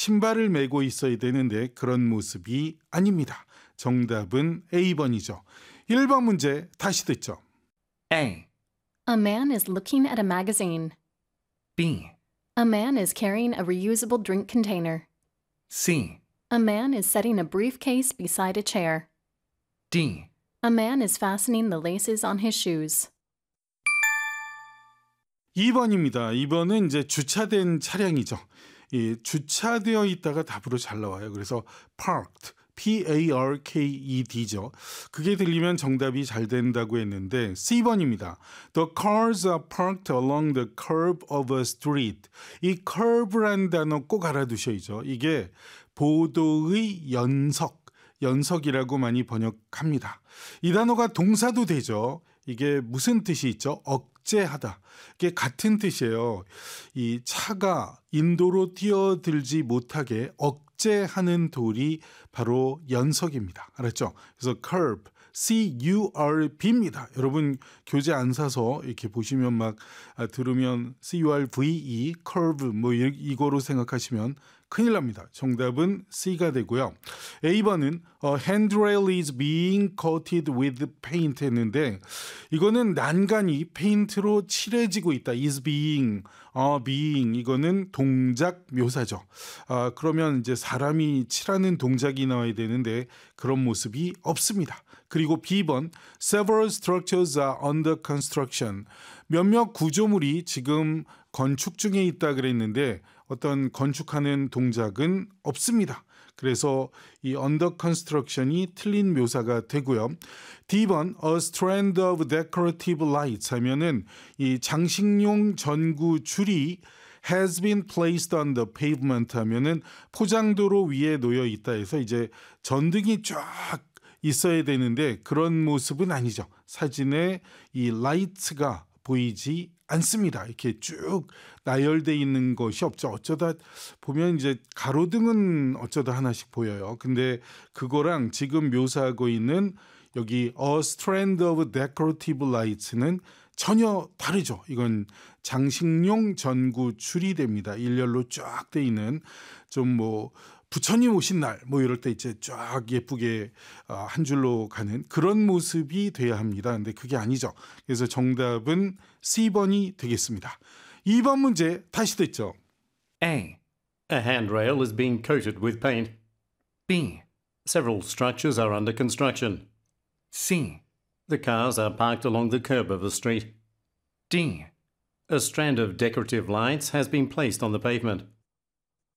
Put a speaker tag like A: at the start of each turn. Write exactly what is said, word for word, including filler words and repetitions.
A: 신발을 메고 있어야 되는데 그런 모습이 아닙니다. 정답은 에이 번이죠. 일 번 문제 다시 듣죠.
B: A.
C: A man is looking at a magazine.
B: B.
C: A man is carrying a reusable drink container.
B: C.
C: A man is setting a briefcase beside a chair.
B: D.
C: A man is fastening the laces on his shoes.
A: 이 번입니다. 이 번은 이제 주차된 차량이죠. 이 주차되어 있다가 답으로 잘 나와요. 그래서 parked, P A R K E D죠. 그게 들리면 정답이 잘 된다고 했는데 C 번입니다. The cars are parked along the curb of a street. 이 curve란 단어 꼭 알아두셔야죠. 이게 보도의 연석, 연석이라고 많이 번역합니다. 이 단어가 동사도 되죠. 이게 무슨 뜻이 있죠? 억제하다. 이게 같은 뜻이에요. 이 차가 인도로 뛰어들지 못하게 억제하는 돌이 바로 연석입니다. 알았죠? 그래서 curb, C U R B입니다. 여러분 교재 안 사서 이렇게 보시면 막 들으면 C U R V E, curve 뭐 이거로 생각하시면 큰일 납니다. 정답은 C가 되고요. A 번은 A handrail is being coated with paint 했는데 이거는 난간이 페인트로 칠해지고 있다. is being, 어, being 이거는 동작 묘사죠. 아, 그러면 이제 사람이 칠하는 동작이 나와야 되는데 그런 모습이 없습니다. 그리고 B 번 Several structures are under construction. 몇몇 구조물이 지금 건축 중에 있다 그랬는데 어떤 건축하는 동작은 없습니다. 그래서 이 under construction이 틀린 묘사가 되고요. D 번 A strand of decorative lights 하면은 이 장식용 전구 줄이 has been placed on the pavement 하면은 포장도로 위에 놓여 있다 해서 이제 전등이 쫙 있어야 되는데 그런 모습은 아니죠. 사진에 이 라이트가 보이지 않습니다. 이렇게 쭉 나열되어 있는 것이 없죠. 어쩌다 보면 이제 가로등은 어쩌다 하나씩 보여요. 근데 그거랑 지금 묘사하고 있는 여기 A strand of decorative lights는 전혀 다르죠. 이건 장식용 전구 줄이 됩니다. 일렬로 쫙 돼 있는 좀 뭐 부처님 오신 날 뭐 이럴 때 이제 쫙 예쁘게 한 줄로 가는 그런 모습이 돼야 합니다. 근데 그게 아니죠. 그래서 정답은 C 번이 되겠습니다. 이 번 문제 다시 듣죠.
B: A.
D: A handrail is being coated with paint.
B: B.
D: Several structures are under construction.
B: C.
D: The cars are parked along the curb of the street.
B: D.
D: A strand of decorative lights has been placed on the pavement.